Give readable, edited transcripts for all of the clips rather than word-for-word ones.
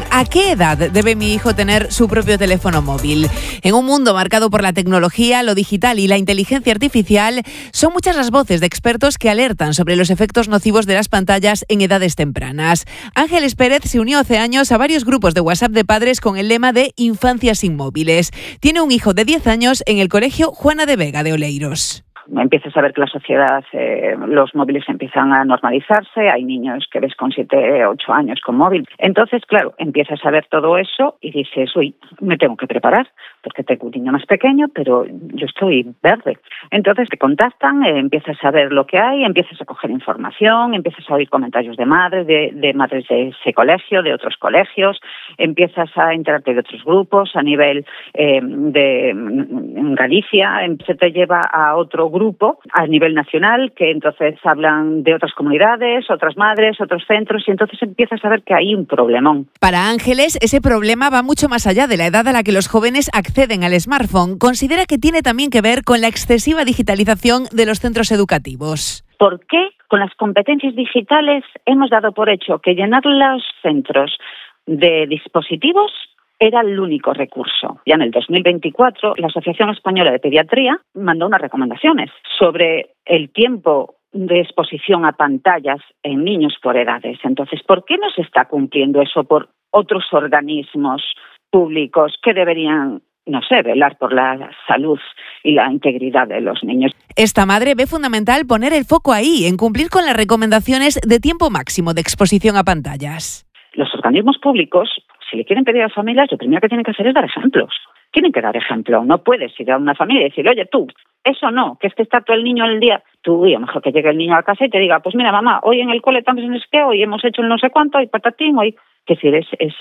¿A qué edad debe mi hijo tener su propio teléfono móvil? En un mundo marcado por la tecnología, lo digital y la inteligencia artificial, son muchas las voces de expertos que alertan sobre los efectos nocivos de las pantallas en edades tempranas. Ángeles Pérez se unió hace años a varios grupos de WhatsApp de padres con el lema de Infancia sin móviles. Tiene un hijo de 10 años en el colegio Juana de Vega de Oleiros. Empiezas a ver que la sociedad, los móviles empiezan a normalizarse, hay niños que ves con 7, 8 años con móvil. Entonces, claro, empiezas a ver todo eso y dices, uy, me tengo que preparar, porque tengo un niño más pequeño, pero yo estoy verde. Entonces te contactan, empiezas a ver lo que hay, empiezas a coger información, empiezas a oír comentarios de madres de ese colegio, de otros colegios, empiezas a enterarte de otros grupos a nivel en Galicia, se te lleva a otro grupo a nivel nacional que entonces hablan de otras comunidades, otras madres, otros centros y entonces empiezas a ver que hay un problemón. Para Ángeles, ese problema va mucho más allá de la edad a la que los jóvenes acceden al smartphone. Considera que tiene también que ver con la excesiva digitalización de los centros educativos. ¿Por qué con las competencias digitales hemos dado por hecho que llenar los centros de dispositivos era el único recurso? Ya en el 2024, la Asociación Española de Pediatría mandó unas recomendaciones sobre el tiempo de exposición a pantallas en niños por edades. Entonces, ¿por qué no se está cumpliendo eso por otros organismos públicos que deberían, no sé, velar por la salud y la integridad de los niños? Esta madre ve fundamental poner el foco ahí, en cumplir con las recomendaciones de tiempo máximo de exposición a pantallas. Los organismos públicos, si le quieren pedir a las familias, lo primero que tienen que hacer es dar ejemplos. Tienen que dar ejemplo. No puedes ir a una familia y decirle, oye, tú, eso no, que es que está todo el niño el día. Tú, y a lo mejor que llegue el niño a casa y te diga, pues mira, mamá, hoy en el cole estamos en que hoy hemos hecho el no sé cuánto, y patatín, hoy. Que si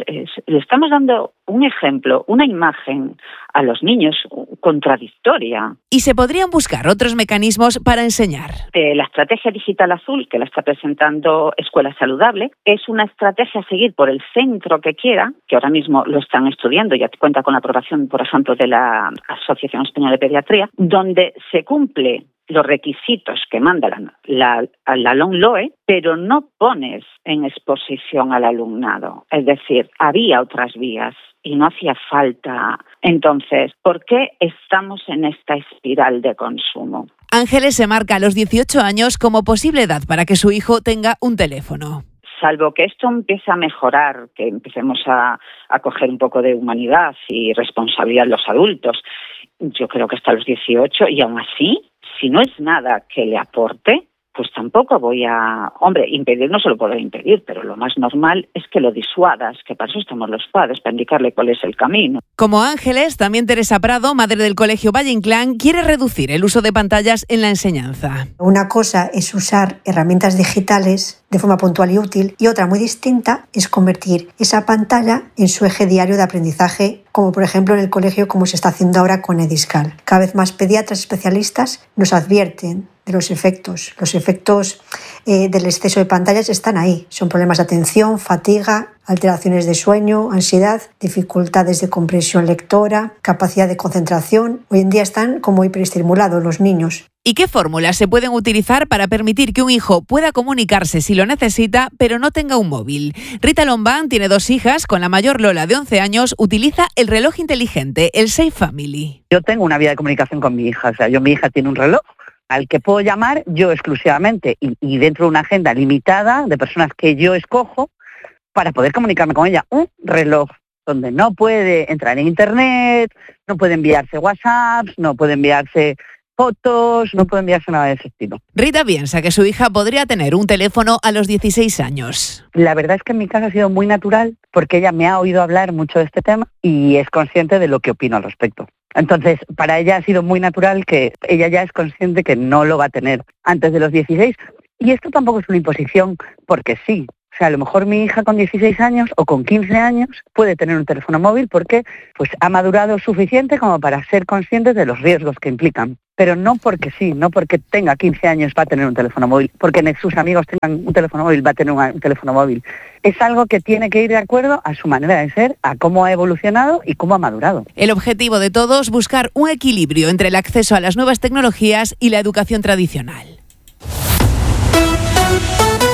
le estamos dando un ejemplo, una imagen a los niños contradictoria. Y se podrían buscar otros mecanismos para enseñar. La estrategia digital azul, que la está presentando Escuela Saludable, es una estrategia a seguir por el centro que quiera, que ahora mismo lo están estudiando, ya cuenta con la aprobación, por ejemplo, de la Asociación Española de Pediatría, donde se cumple los requisitos que manda la LOMLOE, pero no pones en exposición al alumnado. Es decir, había otras vías y no hacía falta. Entonces, ¿por qué estamos en esta espiral de consumo? Ángeles se marca a los 18 años como posible edad para que su hijo tenga un teléfono. Salvo que esto empiece a mejorar, que empecemos a coger un poco de humanidad y responsabilidad los adultos, yo creo que hasta los 18 y aún así, si no es nada que le aporte, pues tampoco voy a... Hombre, impedir no se lo puedo impedir, pero lo más normal es que lo disuadas, que para eso estamos los padres, para indicarle cuál es el camino. Como Ángeles, también Teresa Prado, madre del colegio Valle Inclán, quiere reducir el uso de pantallas en la enseñanza. Una cosa es usar herramientas digitales de forma puntual y útil, y otra muy distinta es convertir esa pantalla en su eje diario de aprendizaje, como por ejemplo en el colegio, como se está haciendo ahora con Ediscal. Cada vez más pediatras especialistas nos advierten de los efectos. Los efectos del exceso de pantallas están ahí. Son problemas de atención, fatiga, alteraciones de sueño, ansiedad, dificultades de comprensión lectora, capacidad de concentración. Hoy en día están como hiperestimulados los niños. ¿Y qué fórmulas se pueden utilizar para permitir que un hijo pueda comunicarse si lo necesita, pero no tenga un móvil? Rita Lombán tiene 2 hijas. Con la mayor, Lola, de 11 años, utiliza el reloj inteligente, el Safe Family. Yo tengo una vía de comunicación con mi hija. O sea, mi hija tiene un reloj al que puedo llamar yo exclusivamente y dentro de una agenda limitada de personas que yo escojo para poder comunicarme con ella. Un reloj donde no puede entrar en internet, no puede enviarse WhatsApps, no puede enviarse fotos, no puede enviarse nada de ese estilo. Rita piensa que su hija podría tener un teléfono a los 16 años. La verdad es que en mi casa ha sido muy natural porque ella me ha oído hablar mucho de este tema y es consciente de lo que opino al respecto. Entonces, para ella ha sido muy natural que ella ya es consciente que no lo va a tener antes de los 16. Y esto tampoco es una imposición porque sí. O sea, a lo mejor mi hija con 16 años o con 15 años puede tener un teléfono móvil porque pues ha madurado suficiente como para ser consciente de los riesgos que implican. Pero no porque sí, no porque tenga 15 años va a tener un teléfono móvil, porque sus amigos tengan un teléfono móvil va a tener un teléfono móvil. Es algo que tiene que ir de acuerdo a su manera de ser, a cómo ha evolucionado y cómo ha madurado. El objetivo de todos, buscar un equilibrio entre el acceso a las nuevas tecnologías y la educación tradicional.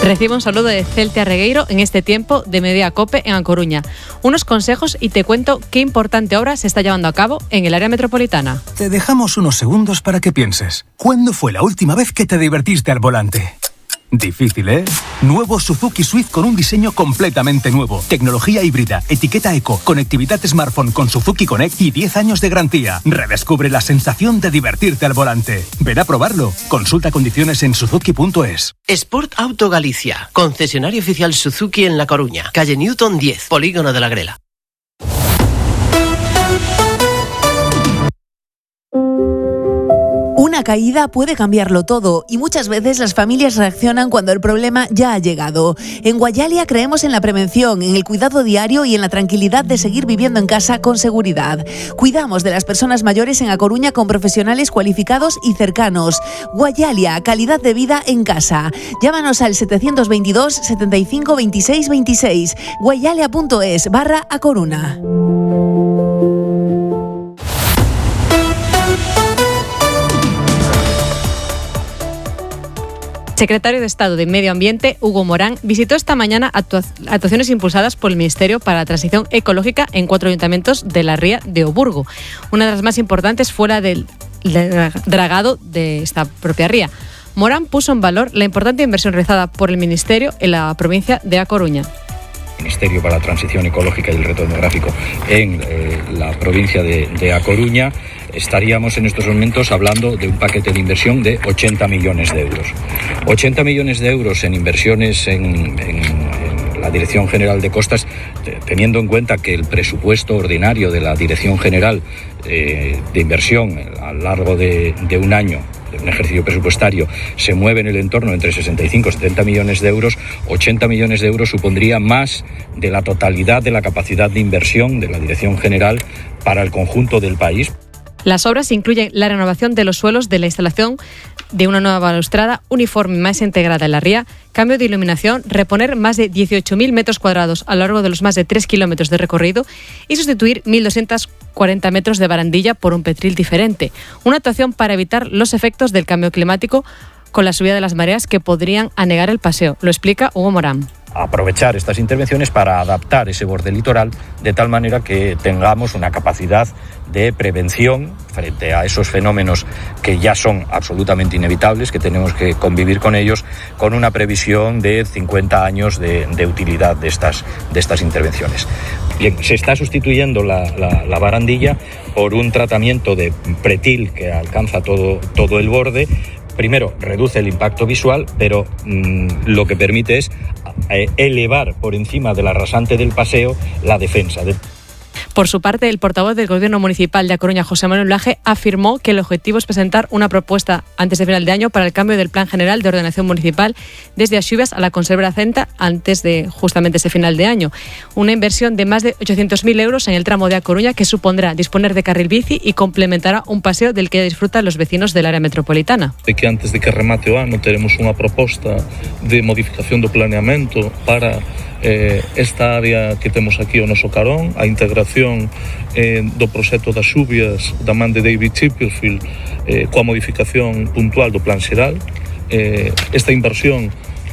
Recibe un saludo de Celte Regueiro en este tiempo de Mediodía Cope en A Coruña. Unos consejos y te cuento qué importante obra se está llevando a cabo en el área metropolitana. Te dejamos unos segundos para que pienses. ¿Cuándo fue la última vez que te divertiste al volante? Difícil, ¿eh? Nuevo Suzuki Swift con un diseño completamente nuevo. Tecnología híbrida, etiqueta eco, conectividad smartphone con Suzuki Connect y 10 años de garantía. Redescubre la sensación de divertirte al volante. Ven a probarlo. Consulta condiciones en suzuki.es. Sport Auto Galicia, concesionario oficial Suzuki en La Coruña, calle Newton 10, Polígono de la Grela. Una caída puede cambiarlo todo y muchas veces las familias reaccionan cuando el problema ya ha llegado. En Guayalia creemos en la prevención, en el cuidado diario y en la tranquilidad de seguir viviendo en casa con seguridad. Cuidamos de las personas mayores en A Coruña con profesionales cualificados y cercanos. Guayalia, calidad de vida en casa. Llámanos al 722 75 26 26. guayalia.es/A Coruña. Secretario de Estado de Medio Ambiente, Hugo Morán, visitó esta mañana actuaciones impulsadas por el Ministerio para la Transición Ecológica en 4 ayuntamientos de la ría de Oburgo. Una de las más importantes fue la del dragado de esta propia ría. Morán puso en valor la importante inversión realizada por el Ministerio en la provincia de A Coruña. Ministerio para la Transición Ecológica y el Reto Demográfico en la provincia de A Coruña, estaríamos en estos momentos hablando de un paquete de inversión de 80 millones de euros. 80 millones de euros en inversiones en la Dirección General de Costas, teniendo en cuenta que el presupuesto ordinario de la Dirección General de Inversión a lo largo de un año, de un ejercicio presupuestario, se mueve en el entorno entre 65 y 70 millones de euros, 80 millones de euros supondría más de la totalidad de la capacidad de inversión de la Dirección General para el conjunto del país. Las obras incluyen la renovación de los suelos de la instalación de una nueva balaustrada uniforme más integrada en la ría, cambio de iluminación, reponer más de 18.000 metros cuadrados a lo largo de los más de 3 kilómetros de recorrido y sustituir 1.240 metros de barandilla por un petril diferente. Una actuación para evitar los efectos del cambio climático con la subida de las mareas que podrían anegar el paseo. Lo explica Hugo Morán. Aprovechar estas intervenciones para adaptar ese borde litoral de tal manera que tengamos una capacidad de prevención frente a esos fenómenos que ya son absolutamente inevitables, que tenemos que convivir con ellos, con una previsión de 50 años de utilidad de estas intervenciones. Bien, se está sustituyendo la barandilla por un tratamiento de pretil que alcanza todo el borde. Primero, reduce el impacto visual, pero lo que permite es elevar por encima de la rasante del paseo la defensa. Por su parte, el portavoz del Gobierno Municipal de A Coruña, José Manuel Laje, afirmó que el objetivo es presentar una propuesta antes de final de año para el cambio del Plan General de Ordenación Municipal desde as xuvias a la Conserva Centa antes de justamente ese final de año. Una inversión de más de 800.000 euros en el tramo de A Coruña que supondrá disponer de carril bici y complementará un paseo del que ya disfrutan los vecinos del área metropolitana. De que antes de que remate o ano teremos unha proposta de modificación do planeamento para esta área que temos aquí ao noso carón, a integración do proxecto das xuvias da man de David Chipperfield coa modificación puntual do plan xeral. Esta inversión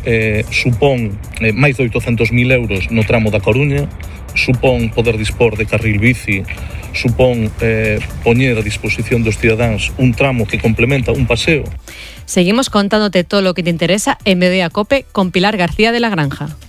supón máis de 800.000 euros no tramo da Coruña, supón poder dispor de carril bici, supón poñer a disposición dos cidadáns un tramo que complementa un paseo. Seguimos contándote todo lo que te interesa en Mediodía Cope con Pilar García de la Granja.